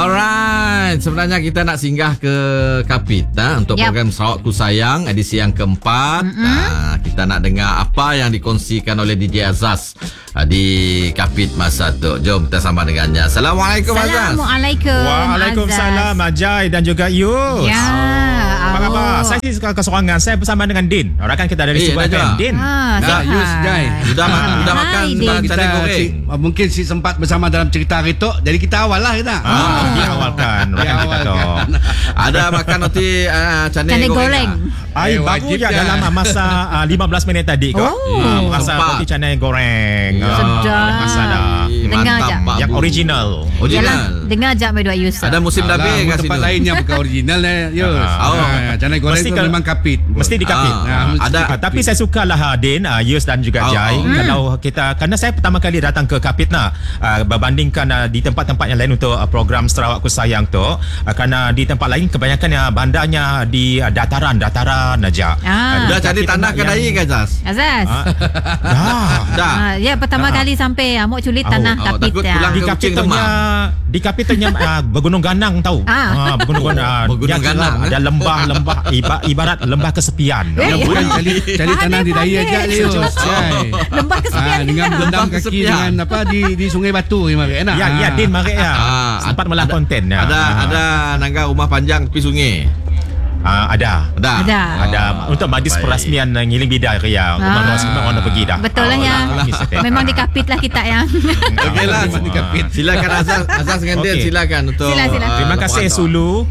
Alright, sebenarnya kita nak singgah ke Kapit untuk program Sarawak Ku Sayang edisi yang keempat. Kita nak dengar apa yang dikongsikan oleh DJ Azaz di Kapit masa tu. Jom kita sama dengannya. Assalamualaikum Azaz. Assalamualaikum. Waalaikumsalam Ajai dan juga Yus. Ya. Apa khabar? Saya di keseorangan. Saya bersama dengan Din. Rakan kita dari Sebuah FM. Din. Yus, Jai. Sudah makan Kita mungkin si sempat bersama dalam cerita hari tu. Jadi kita awal lah kita. Diawalkan rakan kita tu. Ada makan roti canai goreng. Baru je dalam masa 15 minit tadi kok. Masa roti canai goreng. Sedap. Masa dah. Dengar je. Yang original. Dengar je Medua Yus. Ada musim dabe kat tempat situ. lain yang bukan original Yus. Canai goreng tu memang Kapit. Mesti di Kapit. Ada. Tapi saya sukalah Din, Yus dan juga Jai. Kalau kita, kerana saya pertama kali datang ke Kapit berbandingkan di tempat-tempat yang lain untuk program Sarawak Ku Sayang tu, kerana di tempat lain kebanyakan bandarnya di dataran aja. Dah cari tanah kedai ke Azaz? Azaz. Dah. Ya, pertama kali sampai Mok culit tanah Kapit. Di Kapit tu bergunung ganang tahu. Bergunung ganang. Ada lembah ibarat lembah kesepian. Bukan cari tanah di daya aja Yus. Lembah kesepian. Dengan bendam kaki dengan apa di Sungai Batu enak. Ya, Din marik ya. Sempat melah konten. Ada nangga rumah panjang tepi sungai. Ada untuk majlis perasmian Ngiling Bidar ya. Orang pergi dah. Betul lah ya. Memang di Kapit lah kita yang. Okeylah, di Kapit. Silakan Azaz dengan Din, silakan untuk. Terima kasih Sulu.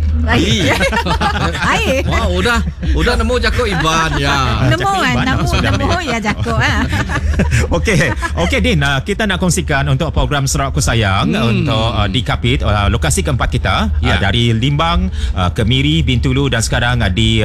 Air. Wah, udah nemu Jakob Iban ya. Nemu ya Jakob. Okey Din, kita nak kongsikan untuk program Sarawak Ku Sayang untuk di Kapit, lokasi keempat kita dari Limbang, Kemiri, Bintulu dan sekarang di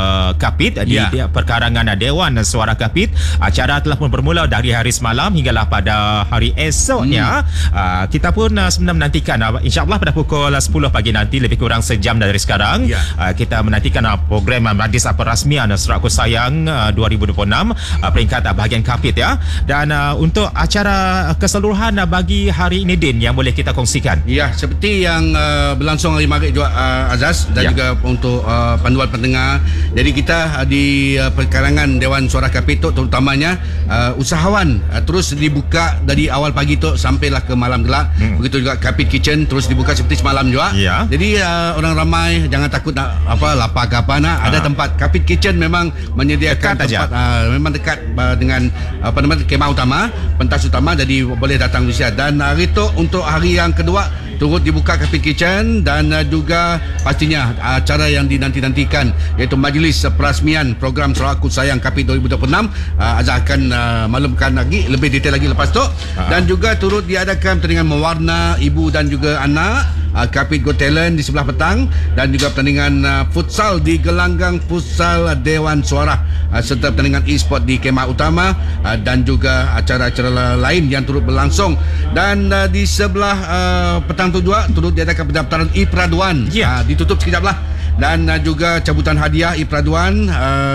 Kapit di perkarangan Dewan Suara Kapit. Acara telah pun bermula dari hari semalam hinggalah pada hari esoknya. Kita pun sebenarnya menantikan insya-Allah pada pukul 10 pagi nanti, lebih kurang sejam dari sekarang, kita menantikan program majlis perasmian Sarawak Ku Sayang 2026 peringkat bahagian Kapit ya. Dan untuk acara keseluruhan bagi hari ini Din yang boleh kita kongsikan. Ya, seperti yang berlangsung hari Maghrib juga Azaz dan juga untuk panduan pendengar. Jadi kita di perkarangan Dewan Suara Kapit tu terutamanya usahawan terus dibuka dari awal pagi tu sampailah ke malam gelap. Begitu juga Kapit Kitchen terus dibuka seperti semalam juga. Jadi orang ramai jangan takut nak lapar ke apa nak. Ada tempat Kapit Kitchen memang menyediakan tempat memang dekat dengan kemah utama, pentas utama, jadi boleh datang di sana. Dan hari tu untuk hari yang kedua turut dibuka Kapit Kitchen dan juga pastinya acara yang dinanti-nantikan iaitu majlis perasmian program Sarawak Ku Sayang Kapit 2026. Azhar akan maklumkan lagi lebih detail lagi lepas tu. Dan juga turut diadakan pertandingan mewarna ibu dan juga anak Kapit Got Talent di sebelah petang, dan juga pertandingan futsal di gelanggang futsal Dewan Suara, serta pertandingan e-sport di kemah utama, dan juga acara-acara lain yang turut berlangsung. Dan di sebelah petang tu juga turut diadakan pendaftaran e-peraduan. Ditutup sekejap lah. Dan juga cabutan hadiah e-peraduan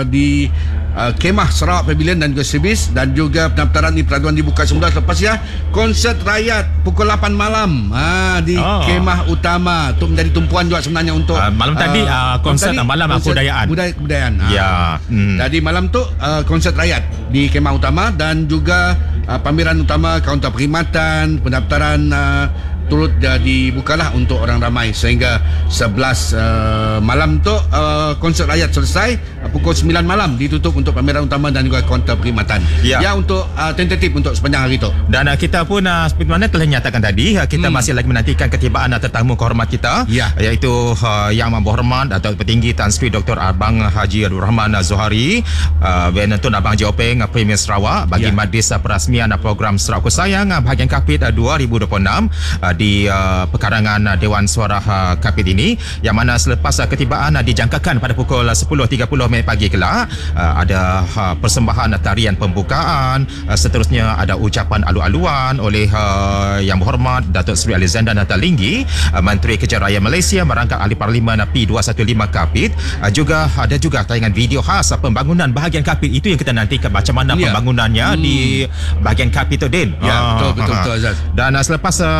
di Kemah Sarawak Pavilion dan juga Servis. Dan juga pendaftaran e-peraduan dibuka semula. Lepas konsert rakyat pukul 8 malam di Kemah Utama. Itu menjadi tumpuan juga sebenarnya untuk malam tadi konsert malam kebudayaan. Jadi malam tu konsert rakyat di Kemah Utama dan juga pameran utama, kaunter perkhidmatan, pendaftaran turut dibukalah untuk orang ramai sehingga 11 malam tu konsert rakyat selesai. Pukul 9 malam ditutup untuk pameran utama dan juga kaunter perkhidmatan. Untuk tentatif untuk sepanjang hari tu. Dan kita pun seperti mana telah nyatakan tadi, kita masih lagi menantikan ketibaan tetamu kehormat kita, iaitu Yang Berhormat atau Petinggi Tan Sri Dr. Abang Haji Abdul Rahman Zohari, Benetun Abang Jopeng Premier Sarawak bagi majlis perasmian program Sarawak Ku Sayang bahagian Kapit 2026 di perkarangan Dewan Suara Kapit ini, yang mana selepas ketibaan dijangkakan pada pukul 10.30 pagi kelak ada persembahan tarian pembukaan, seterusnya ada ucapan alu-aluan oleh Yang Berhormat Datuk Seri Alexander Natalinggi, Menteri Kerja Raya Malaysia, merangkap Ahli Parlimen P215 Kapit. Juga ada tayangan video khas pembangunan bahagian Kapit. Itu yang kita nantikan macam mana pembangunannya di bahagian Kapit tu Din. Betul Azaz. Dan selepas tayangan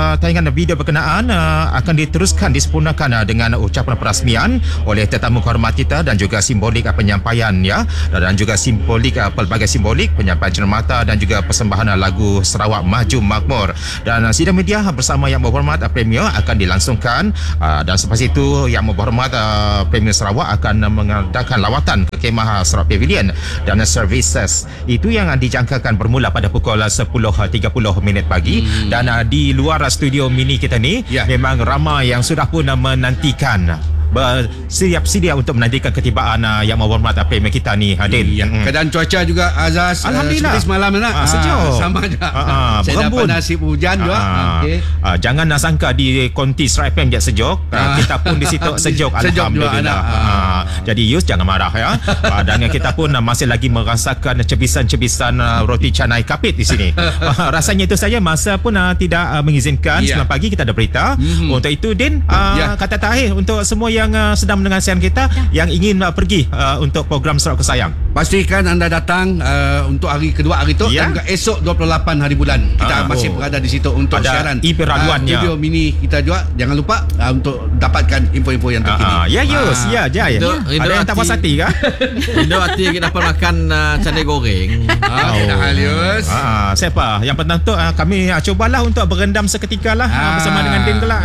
video berkenaan akan diteruskan disempurnakan dengan ucapan perasmian oleh tetamu kehormat kita dan juga simbolik penyampaian ya, dan juga simbolik pelbagai simbolik penyampaian cermata dan juga persembahan lagu Sarawak Maju Makmur. Dan sidang media bersama Yang Berhormat Premier akan dilangsungkan, dan selepas itu Yang Berhormat Premier Sarawak akan mengadakan lawatan ke kemah Sarawak Pavilion dan services itu yang dijangkakan bermula pada pukul 10.30 pagi. Dan di luar studio mini kita ni memang ramai yang sudah pun menantikan, bersiap sedia untuk menantikan ketibaan Yang Berhormat Premier kita ni hadir. Keadaan cuaca juga Azaz Alhamdulillah seperti semalam sejuk. Sama je. Saya dapat nasib hujan juga. Jangan nak sangka di konti Sarawak FM je sejuk. Kita pun di situ sejuk. Alhamdulillah. Jadi Yus jangan marah ya. Dan kita pun masih lagi merasakan cebisan-cebisan roti canai kapit di sini. Rasanya itu saja, masa pun tidak mengizinkan. 9 pagi kita ada berita. Untuk itu Din, kata terakhir untuk semua yang sedang mendengar siaran kita yang ingin pergi untuk program Sarawak Sayang, pastikan anda datang untuk hari kedua hari tu dan juga esok 28 hari bulan kita masih berada di situ untuk ada siaran peraduan studio mini kita juga. Jangan lupa untuk dapatkan info-info yang terkini. Yus Jai. Ada yang tak puas hati kah? Rindu hati kita dapat makan cadai goreng. Yus. Siapa yang petang tu kami cubalah untuk berendam seketika lah bersama dengan Din kelak.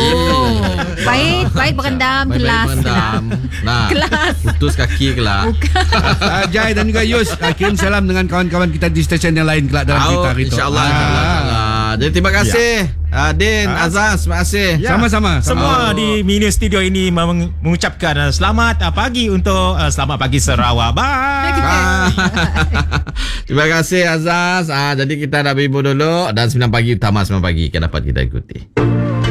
Baik berendam kelas. Nah, kelas. Putus kaki kelak. Jai dan juga Yus, kirim salam dengan kawan-kawan kita di stesen yang lain kelak dalam kita hari itu. InsyaAllah. Jadi terima kasih Din, Azaz, terima kasih. Sama-sama. Semua di mini studio ini mengucapkan selamat pagi untuk selamat pagi Sarawak. Bye. Terima kasih Azaz. Jadi kita dah bimbul dulu dan 9 pagi utama 9 pagi akan dapat kita ikuti.